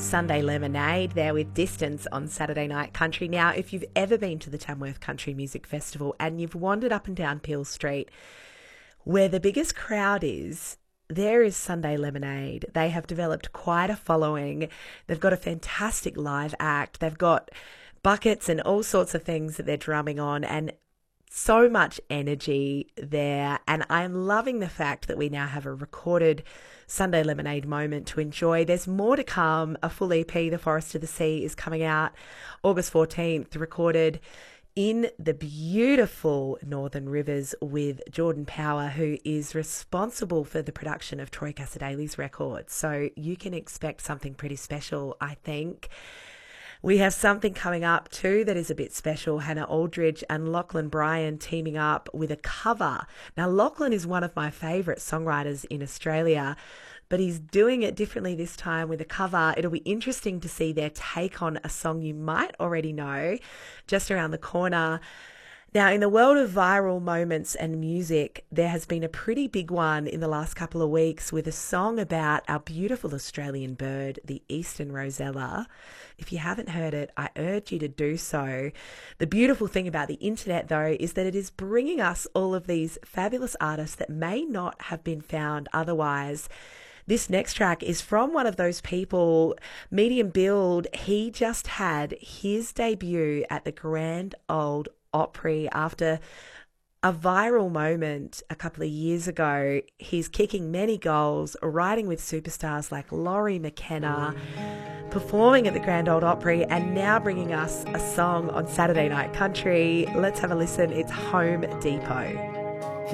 Sunday Lemonade there with Distance on Saturday Night Country. Now, if you've ever been to the Tamworth Country Music Festival and you've wandered up and down Peel Street, where the biggest crowd is, there is Sunday Lemonade. They have developed quite a following. They've got a fantastic live act. They've got buckets and all sorts of things that they're drumming on, and so much energy there. And I'm loving the fact that we now have a recorded Sunday Lemonade moment to enjoy. There's more to come. A full EP, The Forest of the Sea, is coming out August 14th, recorded in the beautiful Northern Rivers with Jordan Power, who is responsible for the production of Troy Cassar-Daley's record. So you can expect something pretty special, I think. We have something coming up too that is a bit special. Hannah Aldridge and Lachlan Bryan teaming up with a cover. Now, Lachlan is one of my favourite songwriters in Australia, but he's doing it differently this time with a cover. It'll be interesting to see their take on a song you might already know, Just Around the Corner. Now, in the world of viral moments and music, there has been a pretty big one in the last couple of weeks with a song about our beautiful Australian bird, the eastern rosella. If you haven't heard it, I urge you to do so. The beautiful thing about the internet, though, is that it is bringing us all of these fabulous artists that may not have been found otherwise. This next track is from one of those people, Medium Build. He just had his debut at the Grand Ole Opry after a viral moment a couple of years ago. He's kicking many goals, writing with superstars like Laurie McKenna, performing at the Grand Ole Opry, and now bringing us a song on Saturday Night Country. Let's have a listen. It's Home Depot.